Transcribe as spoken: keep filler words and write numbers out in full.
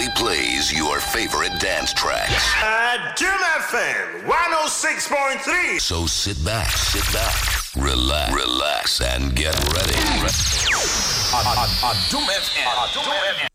plays your favorite dance tracks. Uh, Jim F M one oh six point three. So sit back, sit back, relax, relax, and get ready. A, a, a Jim F M.